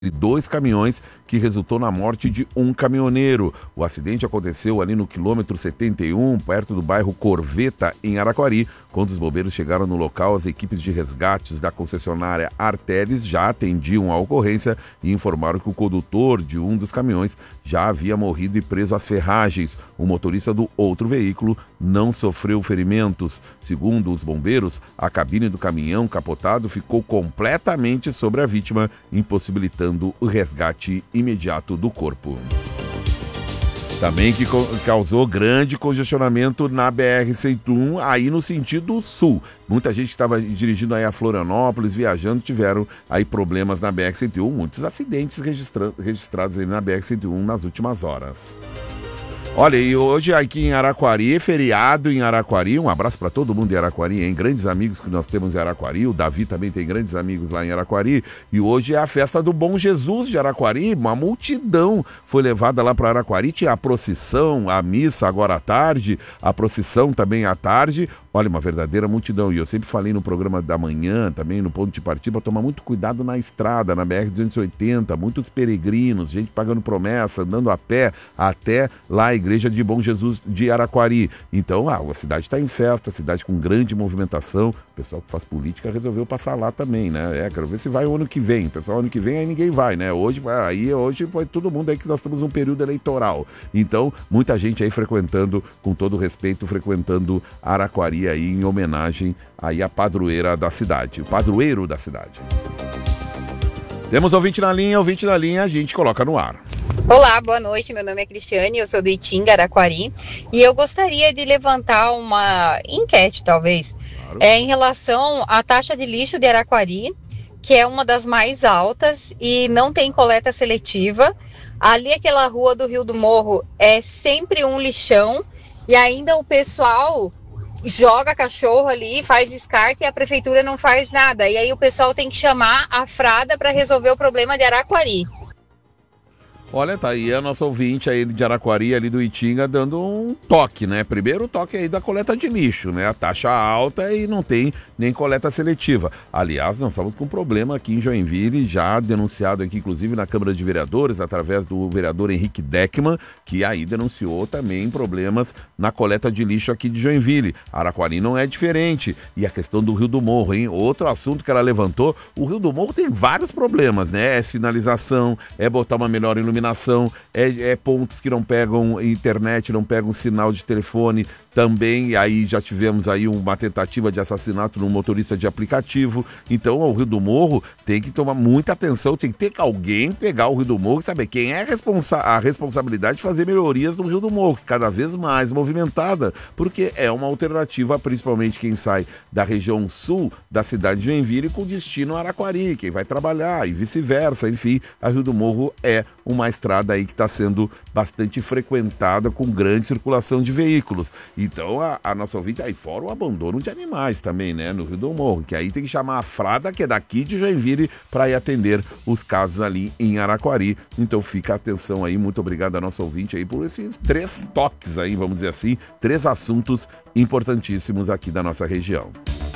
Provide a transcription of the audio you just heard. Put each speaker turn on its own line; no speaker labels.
2 caminhões, que resultou na morte de um caminhoneiro. O acidente aconteceu ali no quilômetro 71, perto do bairro Corveta, em Araquari. Quando os bombeiros chegaram no local, as equipes de resgates da concessionária Arteris já atendiam a ocorrência e informaram que o condutor de um dos caminhões já havia morrido e preso às ferragens. O motorista do outro veículo não sofreu ferimentos. Segundo os bombeiros, a cabine do caminhão capotado ficou completamente sobre a vítima, impossibilitando o resgate imediato do corpo. Também que causou grande congestionamento na BR-101, aí no sentido sul. Muita gente que estava dirigindo aí a Florianópolis, viajando, tiveram aí problemas na BR-101. Muitos acidentes registrados aí na BR-101 nas últimas horas. Olha, e hoje aqui em Araquari, feriado em Araquari, um abraço para todo mundo em Araquari, hein? Grandes amigos que nós temos em Araquari, o Davi também tem grandes amigos lá em Araquari, e hoje é a festa do Bom Jesus de Araquari, uma multidão foi levada lá para Araquari, tinha a procissão, a missa agora à tarde, a procissão também à tarde, olha, uma verdadeira multidão, e eu sempre falei no programa da manhã, também no ponto de partida, para tomar muito cuidado na estrada, na BR-280, muitos peregrinos, gente pagando promessa, andando a pé até lá a Igreja de Bom Jesus de Araquari. Então, a cidade está em festa, a cidade com grande movimentação. O pessoal que faz política resolveu passar lá também, né? Quero ver se vai o ano que vem. Pessoal, ano que vem aí ninguém vai, né? Hoje vai todo mundo aí que nós estamos num período eleitoral. Então, muita gente aí frequentando, com todo respeito, frequentando Araquari aí em homenagem aí à padroeira da cidade, o padroeiro da cidade. Temos ouvinte na linha, a gente coloca no ar.
Olá, boa noite, meu nome é Cristiane, eu sou do Itinga, Araquari, e eu gostaria de levantar uma enquete, talvez,
Claro.
em relação à taxa de lixo de Araquari, que é uma das mais altas e não tem coleta seletiva. Ali, aquela rua do Rio do Morro, é sempre um lixão, e ainda o pessoal joga cachorro ali, faz descarte e a prefeitura não faz nada. E aí o pessoal tem que chamar a Frada para resolver o problema de Araquari.
Olha, tá aí a nossa ouvinte aí de Araquari, ali do Itinga, dando um toque, né? Primeiro o toque aí da coleta de lixo, né? A taxa alta e não tem nem coleta seletiva. Aliás, nós estamos com um problema aqui em Joinville, já denunciado aqui, inclusive, na Câmara de Vereadores, através do vereador Henrique Deckman, que aí denunciou também problemas na coleta de lixo aqui de Joinville. Araquari não é diferente. E a questão do Rio do Morro, hein? Outro assunto que ela levantou, o Rio do Morro tem vários problemas, né? É sinalização, é botar uma melhor iluminação, é pontos que não pegam internet, não pegam sinal de telefone também, aí já tivemos aí uma tentativa de assassinato num motorista de aplicativo. Então o Rio do Morro tem que tomar muita atenção, tem que ter alguém pegar o Rio do Morro e saber quem é a responsabilidade de fazer melhorias no Rio do Morro, cada vez mais movimentada, porque é uma alternativa, principalmente quem sai da região sul da cidade de Joinville com destino a Araquari, quem vai trabalhar e vice-versa. Enfim, a Rio do Morro é uma estrada aí que está sendo bastante frequentada com grande circulação de veículos. Então a nossa ouvinte, aí fora o abandono de animais também, né, no Rio do Morro, que aí tem que chamar a Frada, que é daqui de Joinville, para ir atender os casos ali em Araquari. Então fica a atenção aí, muito obrigado a nossa ouvinte aí por esses 3 toques aí, vamos dizer assim, 3 assuntos importantíssimos aqui da nossa região.